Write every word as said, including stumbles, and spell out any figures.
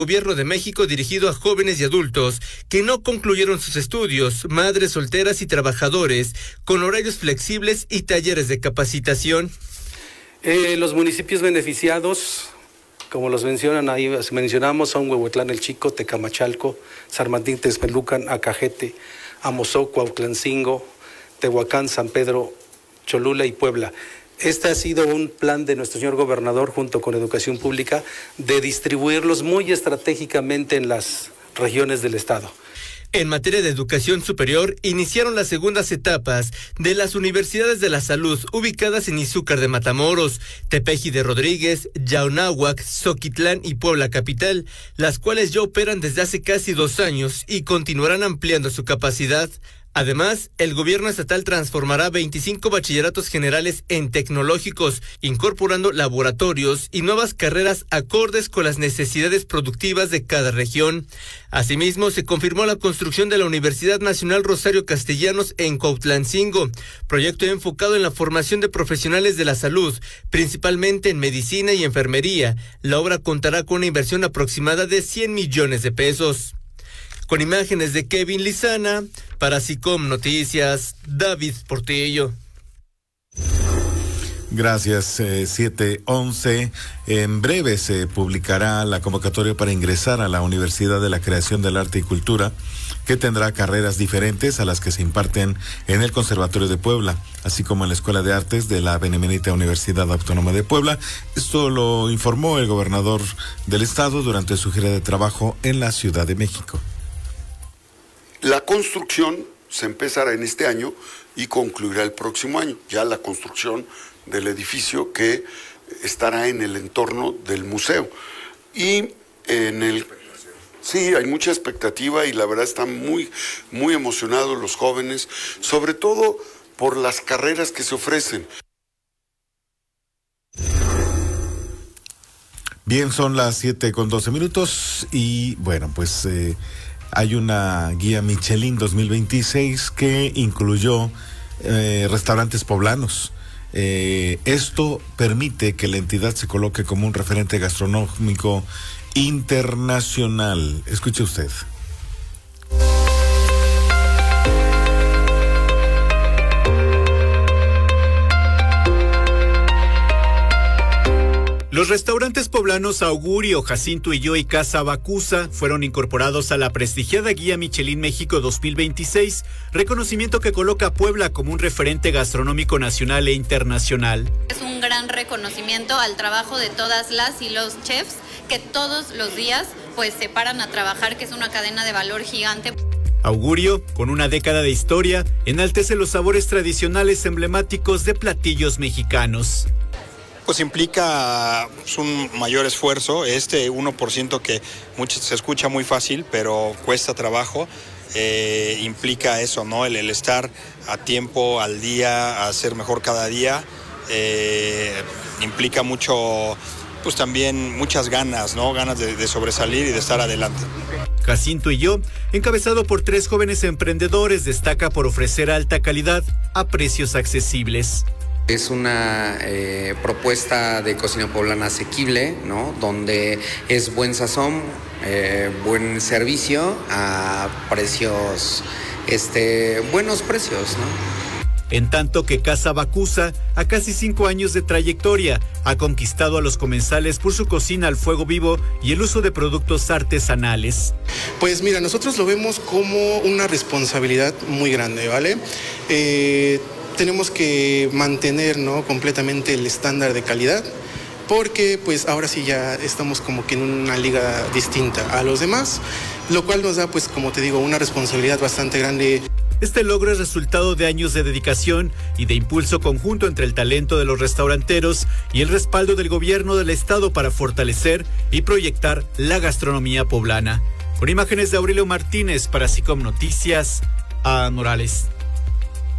Gobierno de México dirigido a jóvenes y adultos que no concluyeron sus estudios, madres solteras y trabajadores, con horarios flexibles y talleres de capacitación. Eh, los municipios beneficiados, como los mencionan ahí, mencionamos, son Huehuetlán el Chico, Tecamachalco, San Martín Texmelucan, Acajete, Amozoc, Cuautlancingo, Tehuacán, San Pedro, Cholula y Puebla. Este ha sido un plan de nuestro señor gobernador junto con Educación Pública de distribuirlos muy estratégicamente en las regiones del estado. En materia de educación superior, iniciaron las segundas etapas de las universidades de la salud ubicadas en Izúcar de Matamoros, Tepeji de Rodríguez, Yaunáhuac, Zoquitlán y Puebla Capital, las cuales ya operan desde hace casi dos años y continuarán ampliando su capacidad. Además, el gobierno estatal transformará veinticinco bachilleratos generales en tecnológicos, incorporando laboratorios y nuevas carreras acordes con las necesidades productivas de cada región. Asimismo, se confirmó la construcción de la Universidad Nacional Rosario Castellanos en Cuautlancingo, proyecto enfocado en la formación de profesionales de la salud, principalmente en medicina y enfermería. La obra contará con una inversión aproximada de cien millones de pesos. Con imágenes de Kevin Lizana, para SICOM Noticias, David Portillo. Gracias, eh, siete once. En breve se publicará la convocatoria para ingresar a la Universidad de la Creación del Arte y Cultura, que tendrá carreras diferentes a las que se imparten en el Conservatorio de Puebla, así como en la Escuela de Artes de la Benemérita Universidad Autónoma de Puebla. Esto lo informó el gobernador del estado durante su gira de trabajo en la Ciudad de México. La construcción se empezará en este año y concluirá el próximo año. Ya la construcción del edificio que estará en el entorno del museo. Y en el... Sí, hay mucha expectativa y la verdad están muy, muy emocionados los jóvenes, sobre todo por las carreras que se ofrecen. Bien, son las siete con doce minutos y bueno, pues... Eh, Hay una guía Michelin dos mil veintiséis que incluyó eh, restaurantes poblanos. Eh, esto permite que la entidad se coloque como un referente gastronómico internacional. Escuche usted. Los restaurantes poblanos Augurio, Jacinto y Yo y Casa Bacusa fueron incorporados a la prestigiada Guía Michelin México dos mil veintiséis, reconocimiento que coloca a Puebla como un referente gastronómico nacional e internacional. Es un gran reconocimiento al trabajo de todas las y los chefs que todos los días pues se paran a trabajar, que es una cadena de valor gigante. Augurio, con una década de historia, enaltece los sabores tradicionales emblemáticos de platillos mexicanos. Pues implica pues, un mayor esfuerzo, este uno por ciento que mucho, se escucha muy fácil, pero cuesta trabajo, eh, implica eso, ¿no? El, el estar a tiempo, al día, hacer mejor cada día, eh, implica mucho, pues también muchas ganas, ¿no? Ganas de, de sobresalir y de estar adelante. Jacinto y Yo, encabezado por tres jóvenes emprendedores, destaca por ofrecer alta calidad a precios accesibles. Es una eh, propuesta de cocina poblana asequible, ¿no? Donde es buen sazón, eh, buen servicio a precios, este, buenos precios, ¿no? En tanto que Casa Bacusa, a casi cinco años de trayectoria, ha conquistado a los comensales por su cocina al fuego vivo y el uso de productos artesanales. Pues mira, nosotros lo vemos como una responsabilidad muy grande, ¿vale? Eh... Tenemos que mantener, ¿no?, completamente el estándar de calidad, porque pues ahora sí ya estamos como que en una liga distinta a los demás, lo cual nos da, pues como te digo, una responsabilidad bastante grande. Este logro es resultado de años de dedicación y de impulso conjunto entre el talento de los restauranteros y el respaldo del gobierno del estado para fortalecer y proyectar la gastronomía poblana. Con imágenes de Aurelio Martínez para SICOM Noticias, a Morales.